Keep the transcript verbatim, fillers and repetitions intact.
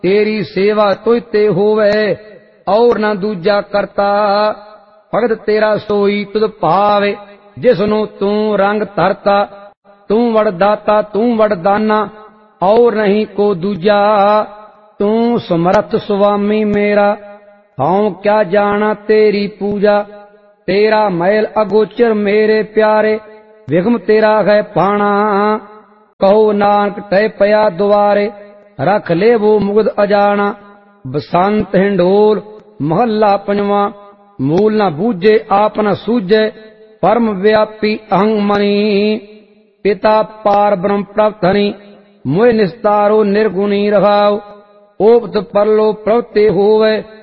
तेरी सेवा तुझ ते होवे और ना दूजा करता। भगत तेरा सोई तुद भावे जिसनु तू रंग धरता। तू वरदाता तू वरदाना और नहीं को दूजा। तू समर्थ स्वामी मेरा हाँ क्या जाना तेरी पूजा। तेरा मैल अगोचर मेरे प्यारे विघ्न तेरा है पाना। कहो नानक तय पया द्वारे रख ले वो मुगद अजाना। बसंत हिंडोल महला पंजवा मूल न बूझे आप न सूझे परम व्यापी अहंग मणि। पिता पार ब्रह्म प्राप्त हनि मोह निस्तारो निर्गुणी रहाओ। ओपत परलो प्रवृत्ति होवे